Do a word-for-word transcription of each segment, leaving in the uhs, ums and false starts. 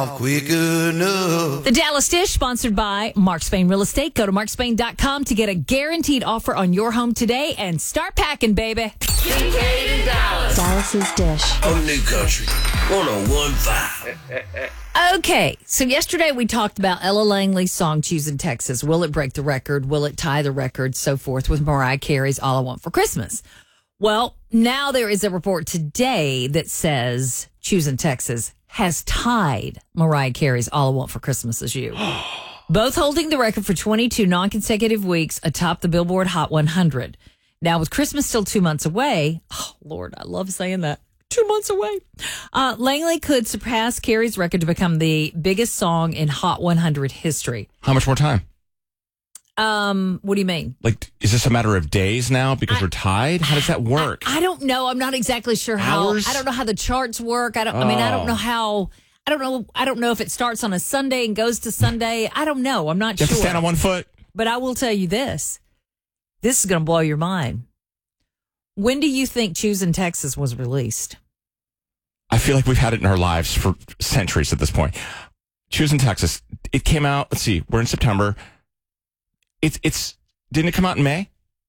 Quick enough. The Dallas Dish, sponsored by Mark Spain Real Estate. Go to mark spain dot com to get a guaranteed offer on your home today and start packing, baby. Kincaid and Dallas. Dallas's Dish. On New Country one oh one point five. Okay, so yesterday we talked about Ella Langley's song, Choosing Texas. Will it break the record? Will it tie the record? So forth with Mariah Carey's All I Want for Christmas. Well, now there is a report today that says Choosing Texas has tied Mariah Carey's All I Want for Christmas Is You. Both holding the record for twenty-two non-consecutive weeks atop the Billboard Hot one hundred. Now, with Christmas still two months away, oh, Lord, I love saying that. Two months away. Uh, Langley could surpass Carey's record to become the biggest song in Hot one hundred history. How much more time? Um, what do you mean? Like, is this a matter of days now because I, we're tied? How does that work? I, I don't know. I'm not exactly sure how. Hours? I don't know how the charts work. I don't. Oh. I mean, I don't know how. I don't know. I don't know if it starts on a Sunday and goes to Sunday. I don't know. I'm not you sure. have to stand on one foot. But I will tell you this. This is going to blow your mind. When do you think Choosing Texas was released? I feel like we've had it in our lives for centuries at this point. Choosing Texas. It came out. Let's see. We're in September. It's it's didn't it come out in May?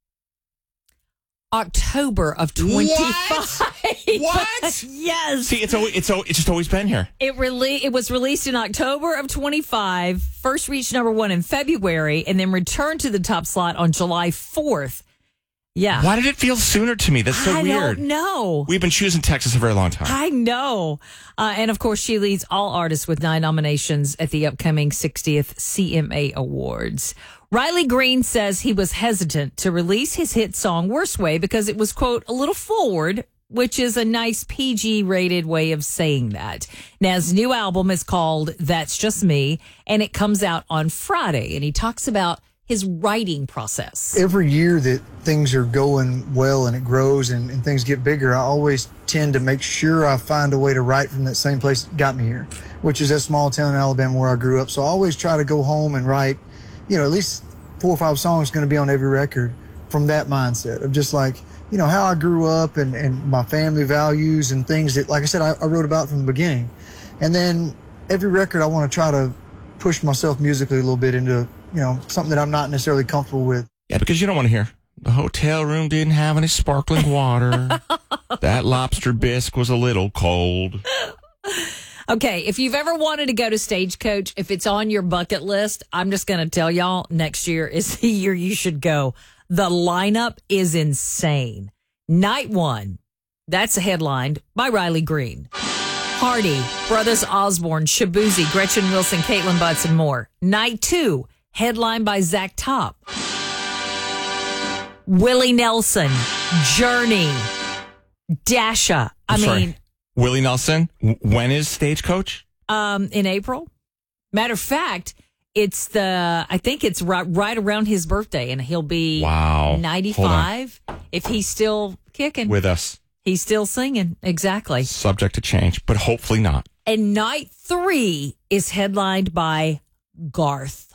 October of twenty-five. What? What? Yes. See, it's always, it's always, it's just always been here. It rele- It was released in October of twenty-five. First reached number one in February, and then returned to the top slot on July fourth. Yeah. Why did it feel sooner to me? That's so I weird. I don't know. We've been choosing Texas a very long time. I know. Uh, and of course, she leads all artists with nine nominations at the upcoming sixtieth C M A Awards. Riley Green says he was hesitant to release his hit song Worst Way because it was, quote, a little forward, which is a nice P G rated way of saying that. Now, his new album is called That's Just Me, and it comes out on Friday. And he talks about his writing process. Every year that things are going well and it grows and, and things get bigger, I always tend to make sure I find a way to write from that same place that got me here, which is that small town in Alabama where I grew up. So I always try to go home and write, you know, at least four or five songs going to be on every record from that mindset of just like, you know, how I grew up and, and my family values and things that, like I said, I, I wrote about from the beginning. And then every record I want to try to push myself musically a little bit into, you know, something that I'm not necessarily comfortable with. Yeah, because you don't want to hear, the hotel room didn't have any sparkling water. That lobster bisque was a little cold. Okay, if you've ever wanted to go to Stagecoach, if it's on your bucket list, I'm just going to tell y'all next year is the year you should go. The lineup is insane. Night one, that's headlined by Riley Green. Hardy, Brothers Osborne, Shabuzi, Gretchen Wilson, Caitlin Butts, and more. Night two, headlined by Zach Top. Willie Nelson, Journey, Dasha. I I'm mean... sorry. Willie Nelson, when is Stagecoach? Um, in April. Matter of fact, it's the, I think it's right, right around his birthday, and he'll be wow. ninety-five if he's still kicking. With us. He's still singing. Exactly. Subject to change, but hopefully not. And night three is headlined by Garth.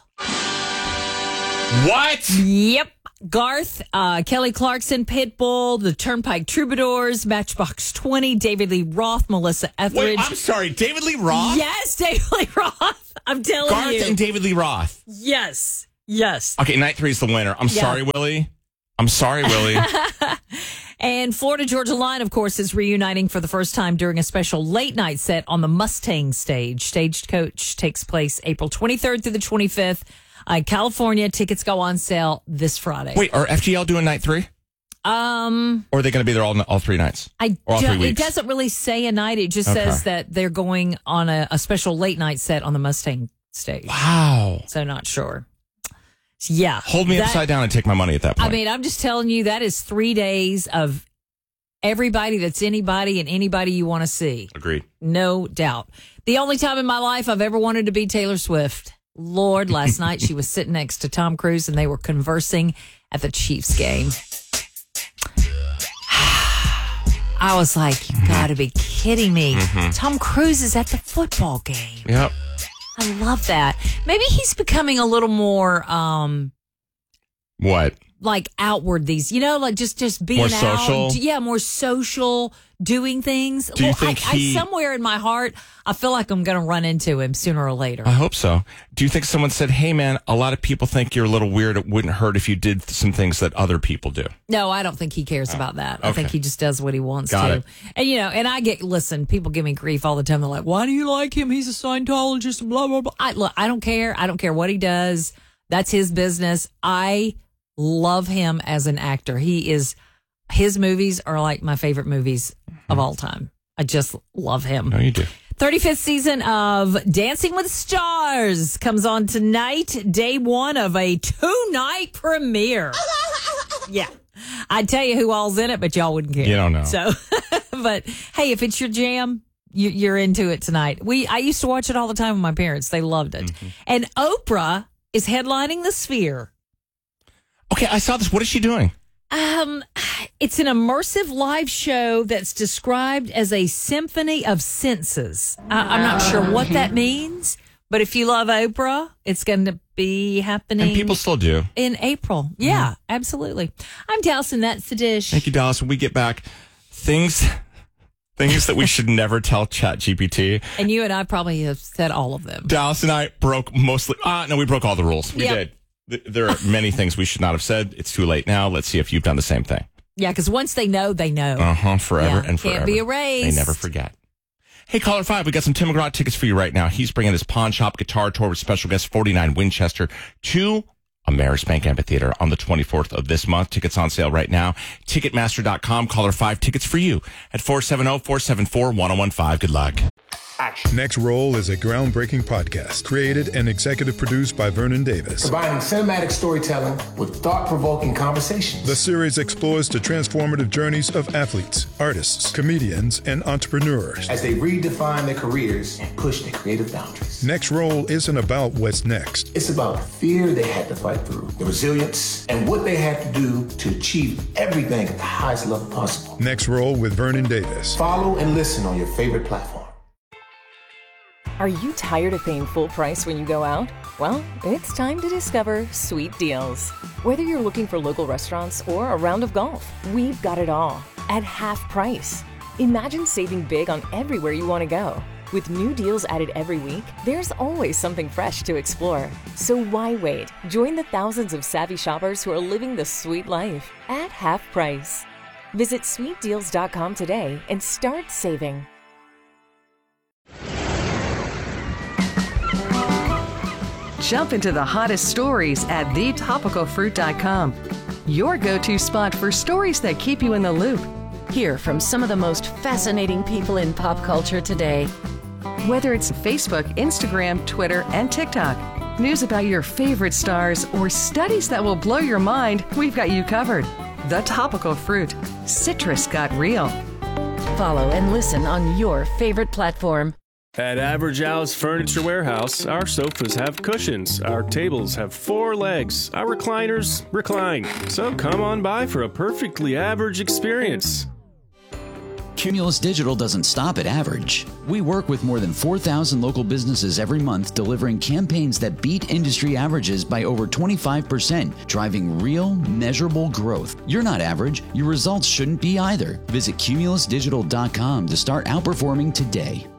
What? Yep. Garth, uh, Kelly Clarkson, Pitbull, the Turnpike Troubadours, Matchbox twenty, David Lee Roth, Melissa Etheridge. Wait, I'm sorry, David Lee Roth? Yes, David Lee Roth. I'm telling Garth you. and David Lee Roth. Yes. Yes. Okay, night three is the winner. I'm Yeah. sorry, Willie. I'm sorry, Willie. And Florida Georgia Line, of course, is reuniting for the first time during a special late night set on the Mustang stage. Stagecoach takes place April twenty-third through the twenty-fifth. Uh, California, tickets go on sale this Friday. Wait, are F G L doing night three? Um, Or are they going to be there all, all three nights? I or all do, three it weeks? doesn't really say a night. It just Okay. says that they're going on a, a special late night set on the Mustang stage. Wow. So not sure. Yeah. Hold me that- upside down and take my money at that point. I mean, I'm just telling you, that is three days of everybody that's anybody and anybody you want to see. Agreed. No doubt. The only time in my life I've ever wanted to be Taylor Swift. Lord, last night she was sitting next to Tom Cruise and they were conversing at the Chiefs game. I was like, you got to be kidding me. Mm-hmm. Tom Cruise is at the football game. Yep. I love that. Maybe he's becoming a little more, um, What? like outward these, you know, like just just being More social? out, yeah, more social, doing things. Do you well, think I, he- I, somewhere in my heart, I feel like I'm going to run into him sooner or later. I hope so. Do you think someone said, hey, man, a lot of people think you're a little weird. It wouldn't hurt if you did some things that other people do? No, I don't think he cares about that. I okay. think he just does what he wants Got to. it. And, you know, and I get, listen, people give me grief all the time. They're like, why do you like him? He's a Scientologist, blah, blah, blah. I, look, I don't care. I don't care what he does. That's his business. I love him as an actor. He is, his movies are like my favorite movies of all time. I just love him. No, you do. thirty-fifth season of Dancing with the Stars comes on tonight, day one of a two-night premiere. Yeah. I'd tell you who all's in it, but y'all wouldn't care. You don't know. So, but hey, if it's your jam, you, you're into it tonight. We I used to watch it all the time with my parents. They loved it. Mm-hmm. And Oprah is headlining the Sphere. Okay, I saw this. What is she doing? Um, it's an immersive live show that's described as a symphony of senses. I, I'm not sure what that means, but if you love Oprah, it's going to be happening. And people still do. In April. Yeah, absolutely. I'm Dallas, and that's the dish. Thank you, Dallas. When we get back, things things that we should never tell ChatGPT. And you and I probably have said all of them. Dallas and I broke mostly. Ah, no, we broke all the rules. We Yep. did. Th- There are many things we should not have said. It's too late now. Let's see if you've done the same thing. Yeah, because once they know, they know. Uh huh. Forever Yeah, and can't forever. be erased. They never forget. Hey, caller five, we got some Tim McGraw tickets for you right now. He's bringing his Pawn Shop Guitar Tour with special guest forty-nine Winchester to Amerisbank Amphitheater on the twenty-fourth of this month. Tickets on sale right now. Ticketmaster dot com. Caller five, tickets for you at four seven zero, four seven four, one zero one five. Good luck. Next Roll is a groundbreaking podcast created and executive produced by Vernon Davis. Combining cinematic storytelling with thought-provoking conversations. The series explores the transformative journeys of athletes, artists, comedians, and entrepreneurs. As they redefine their careers and push their creative boundaries. Next Roll isn't about what's next. It's about the fear they had to fight through, the resilience, and what they had to do to achieve everything at the highest level possible. Next Roll with Vernon Davis. Follow and listen on your favorite platform. Are you tired of paying full price when you go out? Well, it's time to discover Sweet Deals. Whether you're looking for local restaurants or a round of golf, we've got it all at half price. Imagine saving big on everywhere you want to go. With new deals added every week, there's always something fresh to explore. So why wait? Join the thousands of savvy shoppers who are living the sweet life at half price. Visit sweet deals dot com today and start saving. Jump into the hottest stories at the topical fruit dot com. Your go-to spot for stories that keep you in the loop. Hear from some of the most fascinating people in pop culture today. Whether it's Facebook, Instagram, Twitter, and TikTok, news about your favorite stars, or studies that will blow your mind, we've got you covered. The Topical Fruit. Citrus got real. Follow and listen on your favorite platform. At Average House Furniture Warehouse, our sofas have cushions, our tables have four legs, our recliners recline. So come on by for a perfectly average experience. Cumulus Digital doesn't stop at average. We work with more than four thousand local businesses every month, delivering campaigns that beat industry averages by over twenty-five percent, driving real, measurable growth. You're not average. Your results shouldn't be either. Visit cumulus digital dot com to start outperforming today.